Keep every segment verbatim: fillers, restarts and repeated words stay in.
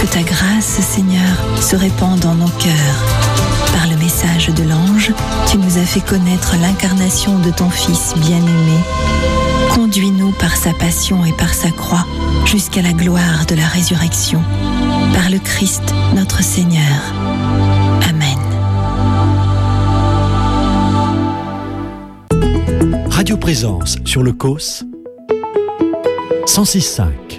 ta grâce, Seigneur, se répand dans nos cœurs. Par le message de l'ange, tu nous as fait connaître l'incarnation de ton Fils bien-aimé. Conduis-nous par sa passion et par sa croix jusqu'à la gloire de la résurrection. Par le Christ, notre Seigneur. Amen. Radio Présence sur le C O S cent six virgule cinq.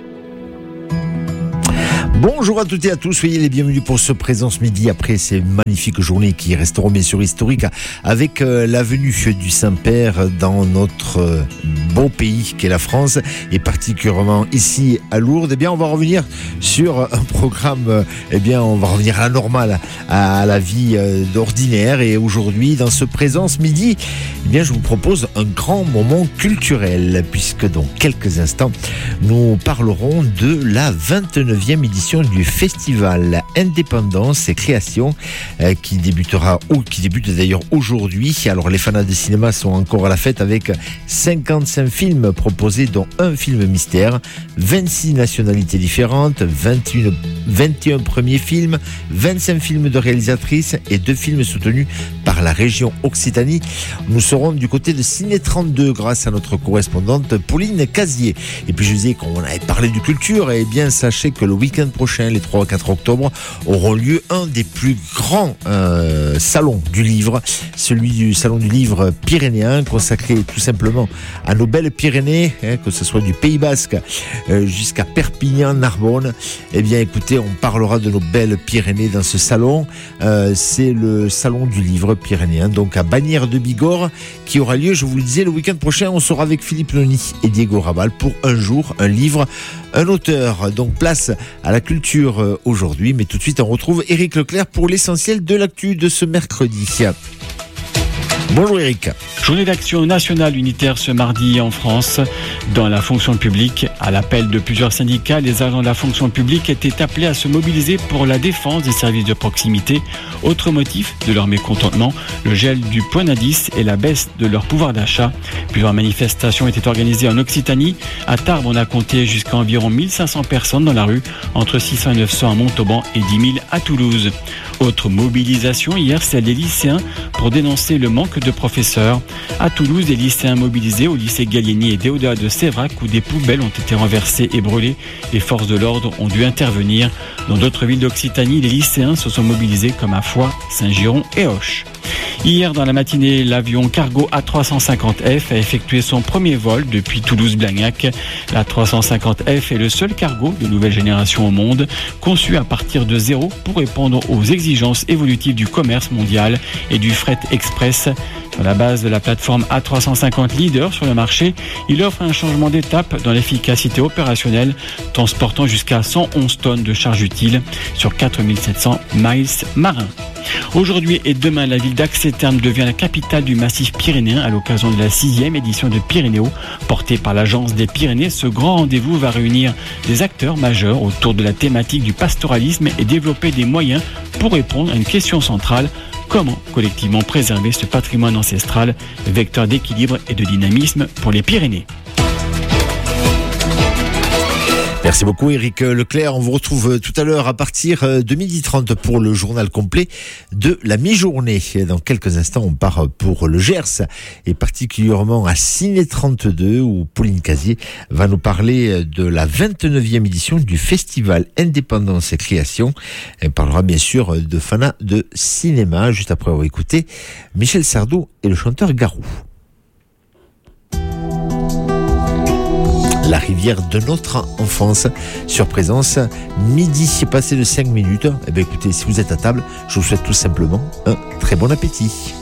Bonjour à toutes et à tous, soyez les bienvenus pour ce Présence Midi après ces magnifiques journées qui resteront bien sûr historiques avec euh, la venue du Saint-Père dans notre euh, beau pays qu'est la France et particulièrement ici à Lourdes. Eh bien, on va revenir sur un programme, euh, eh bien, on va revenir à la normale, à, à la vie euh, ordinaire et aujourd'hui dans ce Présence Midi, eh bien, je vous propose un grand moment culturel puisque dans quelques instants, nous parlerons de la vingt-neuvième édition du festival Indépendance et Création euh, qui débutera ou qui débute d'ailleurs aujourd'hui. Alors les fans de cinéma sont encore à la fête avec cinquante-cinq films proposés dont un film mystère, vingt-six nationalités différentes, vingt et un, vingt et un premiers films, vingt-cinq films de réalisatrices et deux films soutenus par la région Occitanie. Nous serons du côté de Ciné trente-deux grâce à notre correspondante Pauline Casier. Et puis je disais qu'on avait parlé de culture et bien sachez que le week-end prochain, les trois et quatre octobre, auront lieu un des plus grands euh, salons du livre, celui du salon du livre pyrénéen, consacré tout simplement à nos belles Pyrénées, hein, que ce soit du Pays Basque euh, jusqu'à Perpignan, Narbonne. Eh bien, écoutez, on parlera de nos belles Pyrénées dans ce salon. Euh, c'est le salon du livre pyrénéen, donc à Bagnères de Bigorre, qui aura lieu, je vous le disais, le week-end prochain. On sera avec Philippe Noni et Diego Rabal pour un jour, un livre, un auteur. Donc place à la culture aujourd'hui, mais tout de suite on retrouve Éric Leclerc pour l'essentiel de l'actu de ce mercredi. Bonjour Eric. Journée d'action nationale unitaire ce mardi en France. Dans la fonction publique, à l'appel de plusieurs syndicats, les agents de la fonction publique étaient appelés à se mobiliser pour la défense des services de proximité. Autre motif de leur mécontentement, le gel du point d'indice et la baisse de leur pouvoir d'achat. Plusieurs manifestations étaient organisées en Occitanie. À Tarbes, on a compté jusqu'à environ mille cinq cents personnes dans la rue, entre six cents et neuf cents à Montauban et dix mille à Toulouse. Autre mobilisation hier, celle des lycéens pour dénoncer le manque de professeurs. À Toulouse, des lycéens mobilisés au lycée Gallieni et Déodat de Sévrac où des poubelles ont été renversées et brûlées. Les forces de l'ordre ont dû intervenir. Dans d'autres villes d'Occitanie, les lycéens se sont mobilisés comme à Foix, Saint-Giron et Auch. Hier, dans la matinée, l'avion cargo A trois cent cinquante F a effectué son premier vol depuis Toulouse-Blagnac. L'A trois cent cinquante F est le seul cargo de nouvelle génération au monde, conçu à partir de zéro pour répondre aux exigences évolutives du commerce mondial et du fret express. Sur la base de la plateforme A trois cent cinquante leader sur le marché, il offre un changement d'étape dans l'efficacité opérationnelle, transportant jusqu'à cent onze tonnes de charge utile sur quatre mille sept cents miles marins. Aujourd'hui et demain, la ville d'Ax-et-Thermes devient la capitale du massif pyrénéen à l'occasion de la sixième édition de Pyrénéo. Portée par l'Agence des Pyrénées, ce grand rendez-vous va réunir des acteurs majeurs autour de la thématique du pastoralisme et développer des moyens pour répondre à une question centrale: comment collectivement préserver ce patrimoine ancestral, vecteur d'équilibre et de dynamisme pour les Pyrénées. Merci beaucoup Éric Leclerc. On vous retrouve tout à l'heure à partir de midi trente pour le journal complet de la mi-journée. Dans quelques instants, on part pour le Gers et particulièrement à Ciné trente-deux où Pauline Casier va nous parler de la vingt-neuvième édition du festival Indépendance et Création. Elle parlera bien sûr de fans de cinéma juste après avoir écouté Michel Sardou et le chanteur Garou. La rivière de notre enfance sur Présence, midi passé de cinq minutes. Eh bien écoutez, si vous êtes à table, je vous souhaite tout simplement un très bon appétit.